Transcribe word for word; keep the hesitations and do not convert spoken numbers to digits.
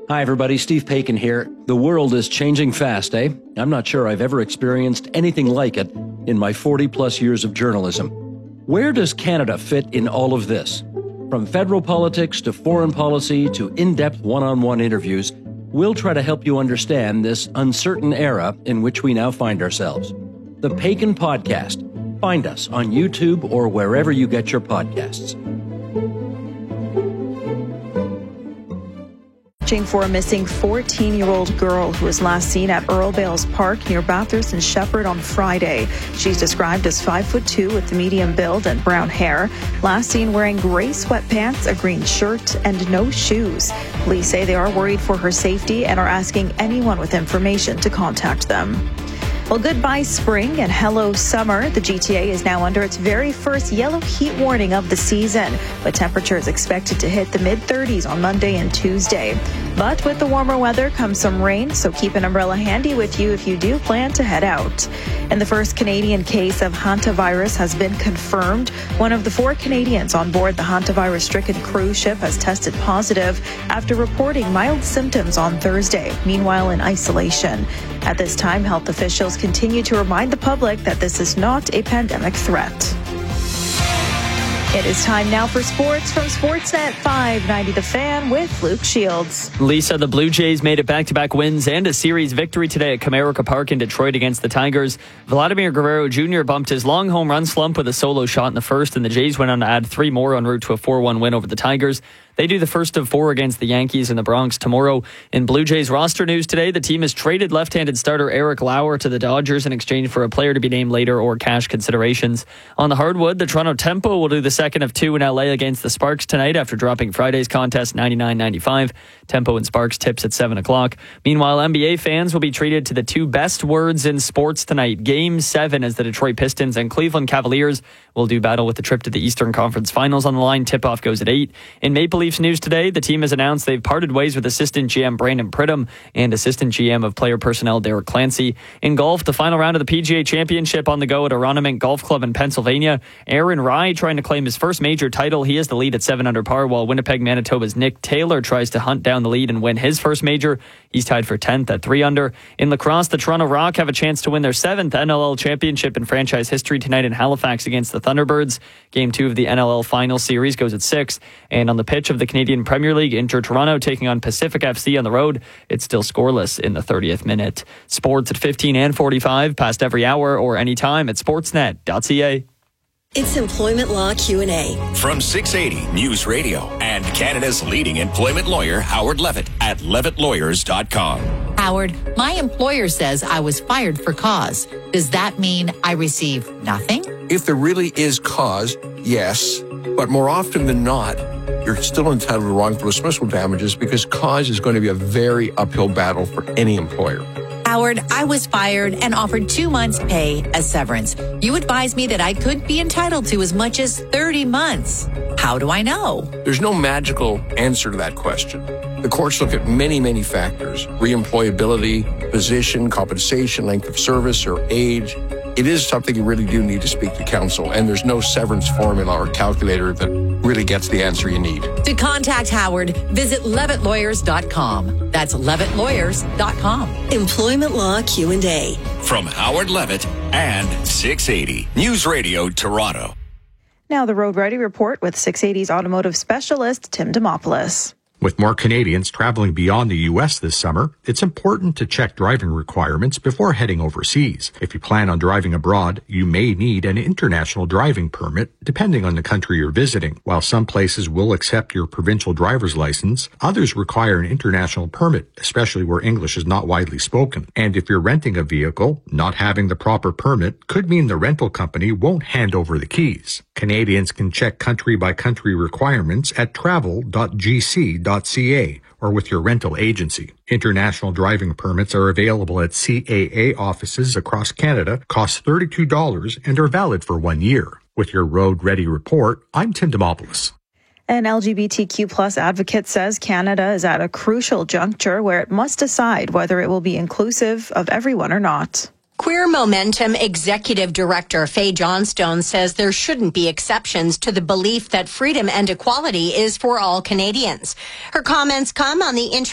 Hi, everybody. Steve Paikin here. The world is changing fast, eh? I'm not sure I've ever experienced anything like it in my forty-plus years of journalism. Where does Canada fit in all of this? From federal politics to foreign policy to in-depth one-on-one interviews, we'll try to help you understand this uncertain era in which we now find ourselves. The Paikin Podcast. Find us on YouTube or wherever you get your podcasts. Searching for a missing fourteen-year-old girl who was last seen at Earl Bales Park near Bathurst and Shepherd on Friday. She's described as five foot two with medium build and brown hair. Last seen wearing gray sweatpants, a green shirt, and no shoes. Police say they are worried for her safety and are asking anyone with information to contact them. Well, goodbye spring and hello summer. The G T A is now under its very first yellow heat warning of the season, with temperatures expected to hit the mid thirties on Monday and Tuesday. But with the warmer weather comes some rain, so keep an umbrella handy with you if you do plan to head out. And the first Canadian case of hantavirus has been confirmed. One of the four Canadians on board the hantavirus-stricken cruise ship has tested positive after reporting mild symptoms on Thursday, meanwhile in isolation. At this time, health officials continue to remind the public that this is not a pandemic threat. It is time now for sports from Sportsnet five ninety The Fan with Luke Shields. Lisa, the Blue Jays made it back-to-back wins and a series victory today at Comerica Park in Detroit against the Tigers. Vladimir Guerrero Junior bumped his long home run slump with a solo shot in the first, and the Jays went on to add three more en route to a four one win over the Tigers. They do the first of four against the Yankees in the Bronx tomorrow. In Blue Jays roster news today, the team has traded left-handed starter Eric Lauer to the Dodgers in exchange for a player to be named later or cash considerations. On the hardwood, the Toronto Tempo will do the second of two in L A against the Sparks tonight after dropping Friday's contest ninety-nine ninety-five. Tempo and Sparks tips at seven o'clock. Meanwhile, N B A fans will be treated to the two best words in sports tonight. Game seven as the Detroit Pistons and Cleveland Cavaliers will do battle with the trip to the Eastern Conference Finals on the line. Tip-off goes at eight. In Maple Leafs news today, the team has announced they've parted ways with assistant G M Brandon Pridham and assistant G M of player personnel Derek Clancy. In golf, the final round of the P G A Championship on the go at Aronimink Golf Club in Pennsylvania. Aaron Rai trying to claim his first major title. He has the lead at seven under par, while Winnipeg, Manitoba's Nick Taylor tries to hunt down the lead and win his first major. He's tied for tenth at three under. In lacrosse, the Toronto Rock have a chance to win their seventh N L L championship in franchise history tonight in Halifax against the Thunderbirds. Game two of the N L L final series goes at six. And on the pitch of the Canadian Premier League, Inter Toronto taking on Pacific F C on the road. It's still scoreless in the thirtieth minute. Sports at fifteen and forty-five, past every hour or anytime at sportsnet dot c a. It's Employment Law Q and A. From six eighty News Radio and Canada's leading employment lawyer, Howard Levitt at levitt lawyers dot com. Howard, my employer says I was fired for cause. Does that mean I receive nothing? If there really is cause, yes. But more often than not, you're still entitled to wrongful dismissal damages because cause is going to be a very uphill battle for any employer. Howard, I was fired and offered two months' pay as severance. You advised me that I could be entitled to as much as thirty months. How do I know? There's no magical answer to that question. The courts look at many, many factors: reemployability, position, compensation, length of service, or age. It is something you really do need to speak to counsel, and there's no severance formula or calculator that really gets the answer you need. To contact Howard, visit levitt lawyers dot com. That's levitt lawyers dot com. Employment Law Q and A. From Howard Levitt and six eighty News Radio Toronto. Now the Road Ready Report with six eighty's automotive specialist, Tim Demopoulos. With more Canadians traveling beyond the U S this summer, it's important to check driving requirements before heading overseas. If you plan on driving abroad, you may need an international driving permit, depending on the country you're visiting. While some places will accept your provincial driver's license, others require an international permit, especially where English is not widely spoken. And if you're renting a vehicle, not having the proper permit could mean the rental company won't hand over the keys. Canadians can check country-by-country requirements at travel dot g c dot c a or with your rental agency. International driving permits are available at C A A offices across Canada, cost thirty-two dollars, and are valid for one year. With your Road Ready Report, I'm Tim Demopoulos. An L G B T Q plus advocate says Canada is at a crucial juncture where it must decide whether it will be inclusive of everyone or not. Queer Momentum Executive Director Faye Johnstone says there shouldn't be exceptions to the belief that freedom and equality is for all Canadians. Her comments come on the